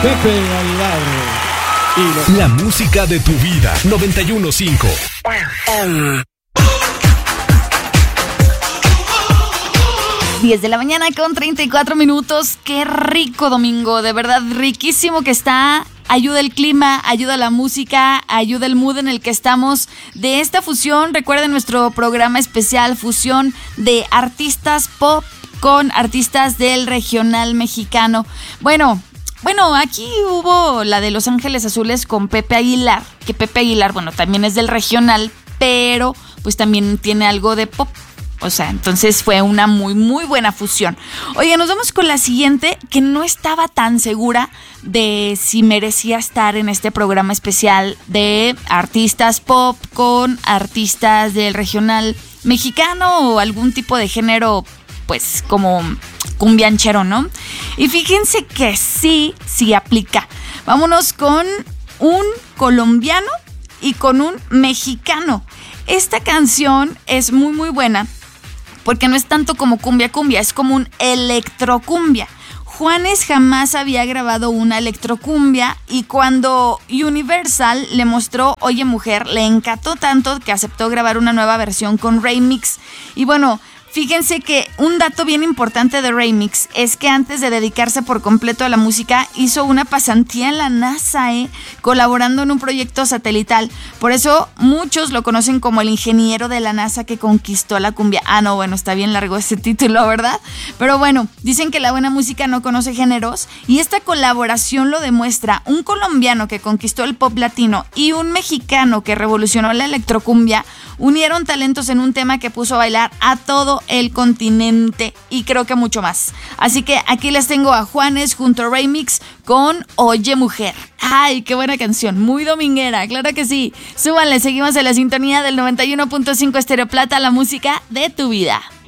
Pepe Aguilar. La música de tu vida. 91.5. 10 de la mañana con 34 minutos. Qué rico domingo, de verdad riquísimo que está. Ayuda el clima, ayuda la música, ayuda el mood en el que estamos de esta fusión. Recuerden nuestro programa especial, fusión de artistas pop con artistas del regional mexicano. Bueno, aquí hubo la de Los Ángeles Azules con Pepe Aguilar, que Pepe Aguilar, bueno, también es del regional, pero pues también tiene algo de pop. O sea, entonces fue una muy, muy buena fusión. Oye, nos vamos con la siguiente, que no estaba tan segura de si merecía estar en este programa especial de artistas pop con artistas del regional mexicano o algún tipo de género, pues como cumbianchero, ¿no? Y fíjense que sí aplica. Vámonos con un colombiano y con un mexicano. Esta canción es muy, muy buena. Porque no es tanto como cumbia, es como un electrocumbia. Juanes jamás había grabado una electrocumbia y cuando Universal le mostró Oye Mujer, le encantó tanto que aceptó grabar una nueva versión con Remix. Y bueno, fíjense que un dato bien importante de Remix es que antes de dedicarse por completo a la música hizo una pasantía en la NASA, colaborando en un proyecto satelital. Por eso muchos lo conocen como el ingeniero de la NASA que conquistó la cumbia. No, bueno, está bien largo ese título, ¿verdad? Pero bueno, dicen que la buena música no conoce géneros y esta colaboración lo demuestra. Un colombiano que conquistó el pop latino y un mexicano que revolucionó la electrocumbia unieron talentos en un tema que puso a bailar a todo el continente y creo que mucho más. Así que aquí les tengo a Juanes junto a Remix con Oye Mujer. ¡Ay, qué buena canción! Muy dominguera, claro que sí. Súbanle, seguimos en la sintonía del 91.5 Estéreo Plata, la música de tu vida.